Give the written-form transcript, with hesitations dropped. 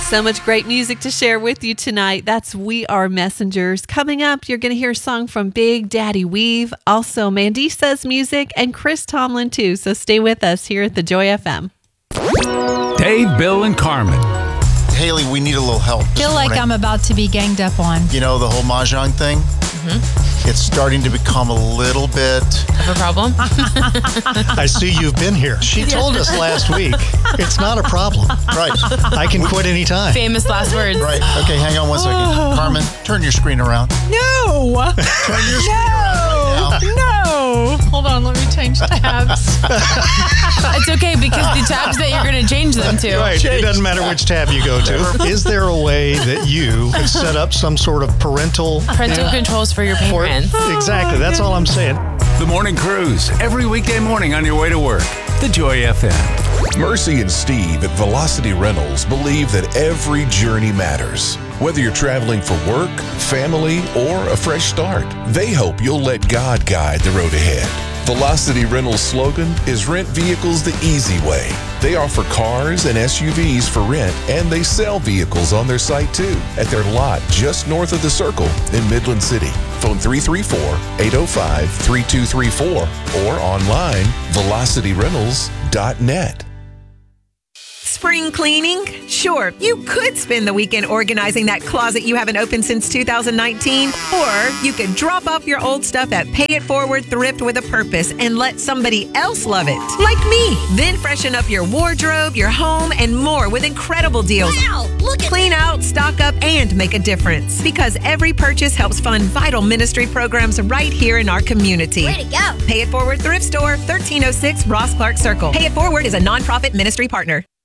So much great music to share with you tonight. That's We Are Messengers. Coming up, you're going to hear a song from Big Daddy Weave, also Mandisa's music, and Chris Tomlin too. So stay with us here at the Joy FM. Dave, Bill, and Carmen. Haley, we need a little help. I feel like I'm about to be ganged up on. You know, the whole Mahjong thing? Mm-hmm. It's starting to become a little bit... Of a problem? I see you've been here. She told us last week it's not a problem. Right. I can quit anytime. Famous last words. Right. Okay, hang on one second. Carmen, turn your screen around. No! Turn your screen around right now. No! Hold on, let me change tabs. It's okay because the tabs that you're going to change them to. Right. It doesn't matter which tab you go to. Is there a way that you could set up some sort of parental controls for your parents? Exactly. That's all I'm saying. The Morning Cruise, every weekday morning on your way to work. The Joy FM. Mercy and Steve at Velocity Rentals believe that every journey matters. Whether you're traveling for work, family, or a fresh start, they hope you'll let God guide the road ahead. Velocity Rentals' slogan is rent vehicles the easy way. They offer cars and SUVs for rent, and they sell vehicles on their site too, at their lot just north of the Circle in Midland City. Phone 334-805-3234 or online velocityrentals.net. Spring cleaning? Sure, you could spend the weekend organizing that closet you haven't opened since 2019, or you could drop off your old stuff at Pay It Forward Thrift with a Purpose and let somebody else love it, like me. Then freshen up your wardrobe, your home, and more with incredible deals. Wow, look at Clean out, stock up, and make a difference, because every purchase helps fund vital ministry programs right here in our community. Way to go. Pay It Forward Thrift Store, 1306 Ross Clark Circle. Pay It Forward is a nonprofit ministry partner.